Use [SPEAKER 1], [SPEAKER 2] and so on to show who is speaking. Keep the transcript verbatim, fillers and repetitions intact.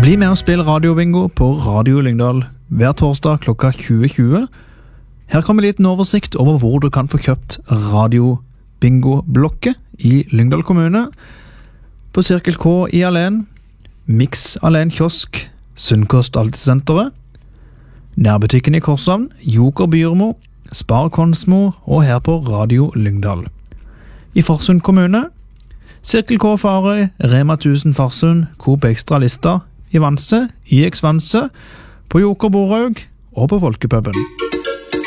[SPEAKER 1] Bli med og spill radiobingo på Radio Lyngdal hver torsdag klokka tjue tjue. Her kommer litt en oversikt over hvor du kan få kjøpt radiobingo-blokket i Lyngdal kommune. På Cirkel K i Alen, Mix Alen Kiosk, Sunnkost Altesenteret, Nærbutikken i Korshavn, Joker Byrmo, Spar Konsmo og her på Radio Lyngdal. I Farsund kommune, Cirkel K Farøy, Rema tusen Farsund, Coop Extra Lista, i Vanse, I X Vanse, på Joker Borhaug og på Folkepuben.